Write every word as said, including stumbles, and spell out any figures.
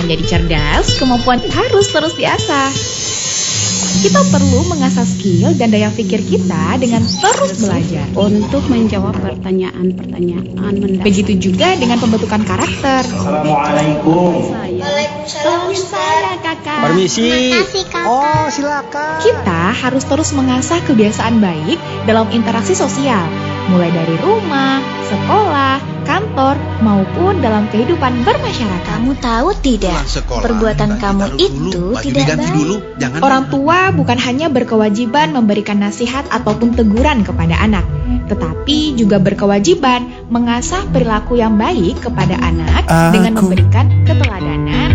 menjadi cerdas, kemampuan harus terus diasah. Kita perlu mengasah skill dan daya pikir kita dengan terus belajar. Untuk menjawab pertanyaan-pertanyaan mendasar. Begitu juga dengan pembentukan karakter. Assalamualaikum. Waalaikumsalam Ustaz. Kakak. Permisi. Makasih Kakak. Oh, silakan. Kita harus terus mengasah kebiasaan baik dalam interaksi sosial, mulai dari rumah, sekolah, kantor, maupun dalam kehidupan bermasyarakat. Kamu tahu tidak, perbuatan kamu itu tidak baik. Orang tua bukan hanya berkewajiban memberikan nasihat ataupun teguran kepada anak, tetapi juga berkewajiban mengasah perilaku yang baik kepada anak dengan memberikan keteladanan